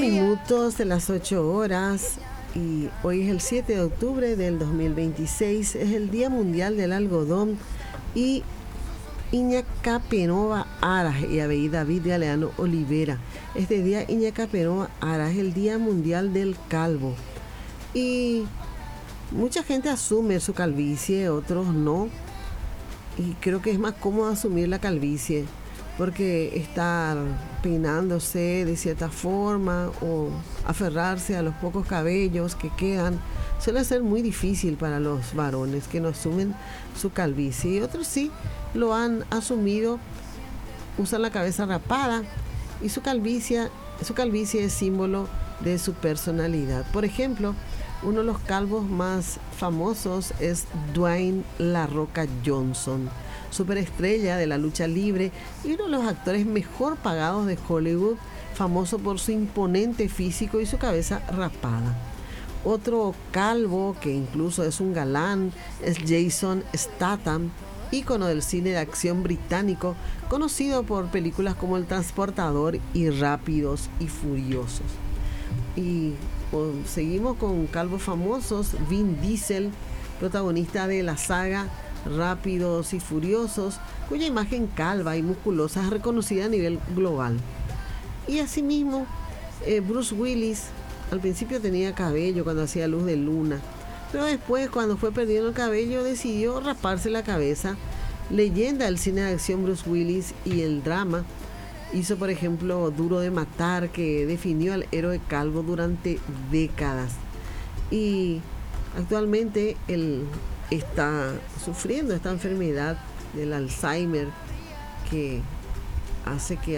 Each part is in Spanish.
minutos de las 8 horas y hoy es el 7 de octubre del 2026, es el Día Mundial del Algodón y Iñaca Penova Aras y Abey David Galeano Olivera. Este día Iñaca Penova Aras es el Día Mundial del Calvo y mucha gente asume su calvicie, otros no, y creo que es más cómodo asumir la calvicie porque estar peinándose de cierta forma o aferrarse a los pocos cabellos que quedan suele ser muy difícil para los varones que no asumen su calvicie, y otros sí lo han asumido, usan la cabeza rapada y su calvicie es símbolo de su personalidad. Por ejemplo, uno de los calvos más famosos es Dwayne La Roca Johnson, superestrella de la lucha libre y uno de los actores mejor pagados de Hollywood, famoso por su imponente físico y su cabeza rapada. Otro calvo que incluso es un galán es Jason Statham, ícono del cine de acción británico, conocido por películas como El Transportador y Rápidos y Furiosos. Y seguimos con calvos famosos. Vin Diesel, protagonista de la saga Rápidos y Furiosos, cuya imagen calva y musculosa es reconocida a nivel global. Y asimismo, Bruce Willis al principio tenía cabello cuando hacía Luz de Luna, pero después, cuando fue perdiendo el cabello, decidió raparse la cabeza. Leyenda del cine de acción Bruce Willis y el drama, hizo por ejemplo Duro de Matar, que definió al héroe calvo durante décadas, y actualmente él está sufriendo esta enfermedad del Alzheimer que hace que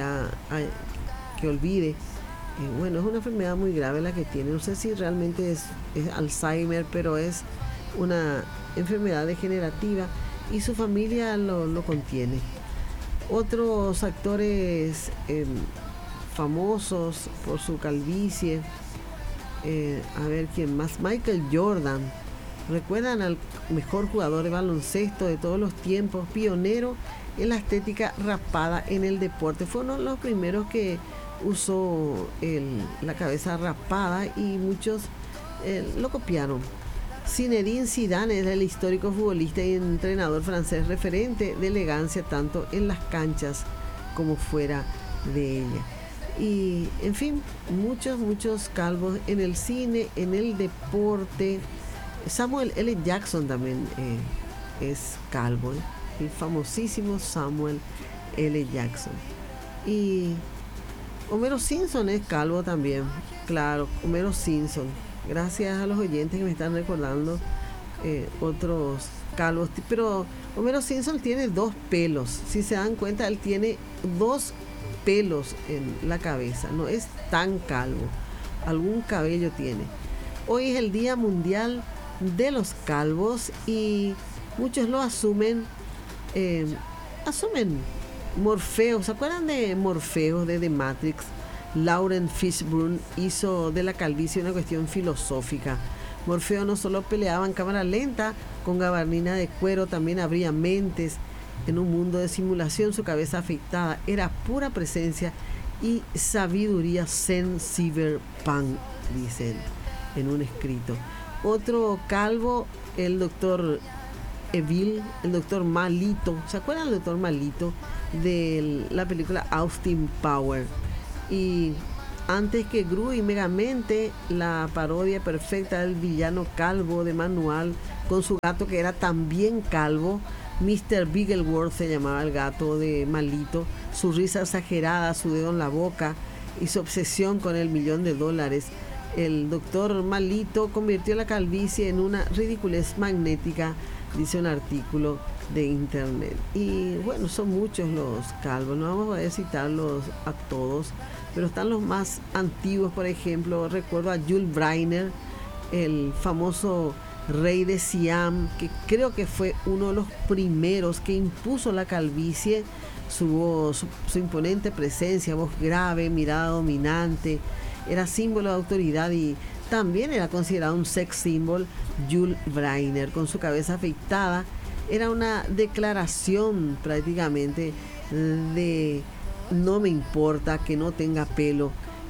olvide. Bueno, es una enfermedad muy grave la que tiene, no sé si realmente es Alzheimer, pero es una enfermedad degenerativa y su familia lo contiene. Otros actores famosos por su calvicie, a ver quién más. Michael Jordan, recuerdan al mejor jugador de baloncesto de todos los tiempos, pionero en la estética rapada en el deporte. Fue uno de los primeros que usó la cabeza rapada y muchos lo copiaron. Zinedine Zidane era el histórico futbolista y entrenador francés, referente de elegancia tanto en las canchas como fuera de ella. Y en fin, muchos calvos en el cine, en el deporte. Samuel L. Jackson también es calvo, el famosísimo Samuel L. Jackson. Y Homero Simpson es calvo también, claro, Homero Simpson. Gracias a los oyentes que me están recordando otros calvos. Pero Homero Simpson tiene 2 pelos. Si se dan cuenta, él tiene 2 pelos en la cabeza. No es tan calvo. Algún cabello tiene. Hoy es el Día Mundial de los Calvos y muchos lo asumen. Asumen Morfeo. ¿Se acuerdan de Morfeo de The Matrix? Laurence Fishburne hizo de la calvicie una cuestión filosófica. Morfeo no solo peleaba en cámara lenta con gabardina de cuero, también abría mentes en un mundo de simulación. Su cabeza afeitada era pura presencia y sabiduría zen cyberpunk, dicen en un escrito. Otro calvo, el doctor Evil, el doctor Malito. ¿Se acuerdan del doctor Malito de la película Austin Powers? Y antes que Gru y Megamente, la parodia perfecta del villano calvo de manual con su gato que era también calvo. Mr. Biggleworth se llamaba el gato de Malito. Su risa exagerada, su dedo en la boca y su obsesión con el $1.000.000. El doctor Malito convirtió la calvicie en una ridiculez magnética, dice un artículo de internet. Y bueno, son muchos los calvos, no vamos a citarlos a todos, pero están los más antiguos. Por ejemplo, recuerdo a Jules Breiner, el famoso rey de Siam, que creo que fue uno de los primeros que impuso la calvicie. Su voz, su imponente presencia, voz grave, mirada dominante, era símbolo de autoridad y también era considerado un sex symbol. Jules Breiner, con su cabeza afeitada, era una declaración prácticamente de no me importa que no tenga pelo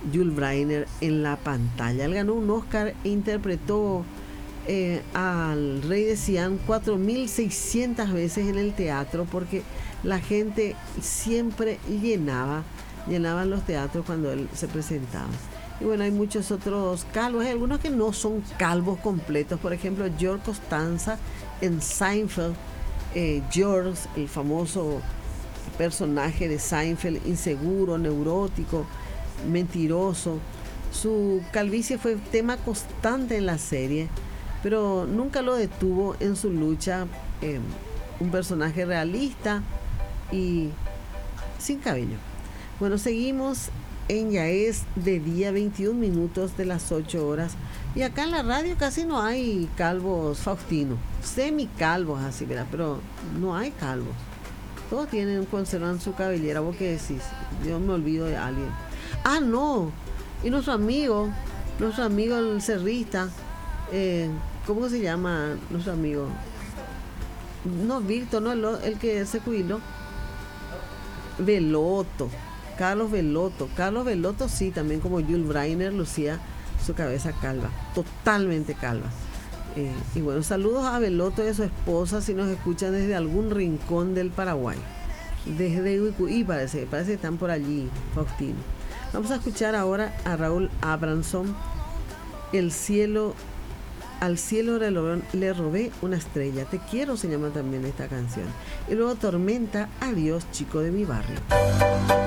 Yul Brynner en la pantalla. Él ganó un Oscar e interpretó al Rey de Siam 4.600 veces en el teatro, porque la gente siempre llenaban los teatros cuando él se presentaba. Y bueno, hay muchos otros calvos, hay algunos que no son calvos completos, por ejemplo George Costanza en Seinfeld. George, el famoso personaje de Seinfeld, inseguro, neurótico, mentiroso. Su calvicie fue tema constante en la serie, pero nunca lo detuvo en su lucha. Un personaje realista y sin cabello. Bueno, seguimos en Ya es de día, 21 minutos de las 8 horas. Y acá en la radio casi no hay calvos, Faustino. Semicalvos así, ¿verdad? Pero no hay calvos. Todos conservan su cabellera. ¿Vos qué decís? Yo me olvido de alguien. Ah, no. Y nuestro amigo el cerrista, ¿cómo se llama nuestro amigo? No, Víctor, no, el que se jubiló. Veloto. Carlos Veloto sí, también como Yul Brynner lucía su cabeza calva, totalmente calva. Y bueno, saludos a Veloto y a su esposa si nos escuchan desde algún rincón del Paraguay. Desde Uicuí parece que están por allí, Faustino. Vamos a escuchar ahora a Raúl Abramson, Al cielo le robé una estrella. Te quiero, se llama también esta canción. Y luego Tormenta, adiós chico de mi barrio.